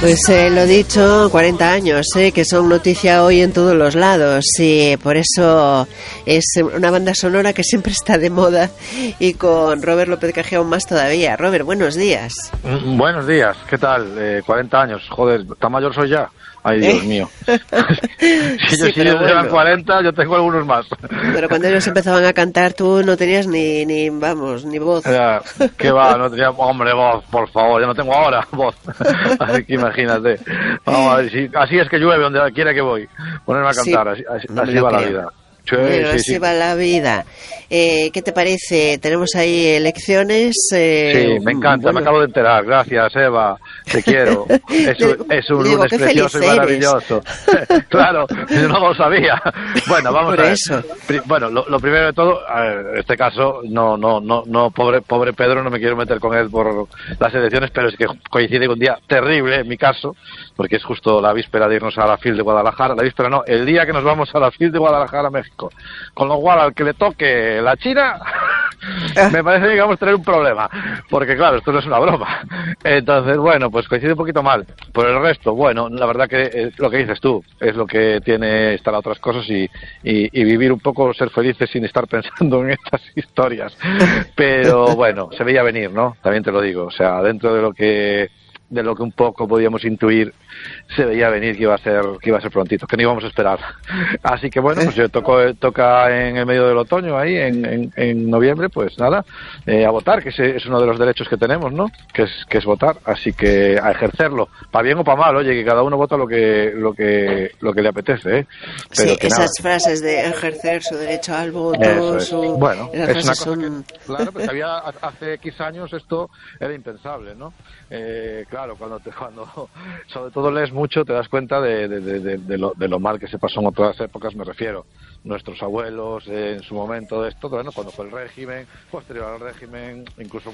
Pues lo dicho, 40 años, que son noticia hoy en todos los lados, y por eso es una banda sonora que siempre está de moda, y con Robert López Cajé aún más todavía. Robert, buenos días. Buenos días, ¿qué tal? 40 años, joder, ¿tan mayor soy ya? Ay, Dios mío. Si ellos eran 40, yo tengo algunos más. Pero cuando ellos empezaban a cantar, tú no tenías ni voz. ¿Qué va? No tenía, hombre, voz, por favor, yo no tengo ahora voz. Así que imagínate. Vamos a ver, así es que llueve donde quiera que voy. Ponerme a cantar, sí, así va la vida. Así va la vida. ¿Qué te parece? Tenemos ahí elecciones. Sí, me encanta, me acabo de enterar. Gracias, Eva. Te quiero. Es un lunes precioso y maravilloso. Claro, yo no lo sabía. Bueno, vamos a ver. Bueno, lo primero de todo, en este caso, no, pobre Pedro, no me quiero meter con él por las elecciones, pero es que coincide con un día terrible en mi caso, porque es justo la víspera de irnos a la FIL de Guadalajara. La víspera no, el día que nos vamos a la FIL de Guadalajara, México. Con lo cual, al que le toque la China, me parece que vamos a tener un problema, porque claro, esto no es una broma. Entonces, bueno, pues coincide un poquito mal. Por el resto, bueno, la verdad que lo que dices tú es lo que tiene estar a otras cosas y vivir un poco, ser felices sin estar pensando en estas historias. Pero bueno, se veía venir, ¿no? También te lo digo, o sea, dentro de lo que un poco podíamos intuir, se veía venir que iba a ser prontito, que no íbamos a esperar. Así que bueno, pues yo toca en el medio del otoño, ahí en noviembre, pues nada, a votar, que es uno de los derechos que tenemos, ¿no? Que es votar, así que a ejercerlo, para bien o para mal, oye, que cada uno vota lo que le apetece, ¿eh? Pero sí, esas frases de ejercer su derecho al voto, bueno, es una cosa que, claro, pues hace X años esto era impensable, ¿no? Claro, cuando sobre todo lees mucho te das cuenta de lo mal que se pasó en otras épocas, me refiero. Nuestros abuelos en su momento de esto, bueno, cuando fue el régimen, posterior al régimen, incluso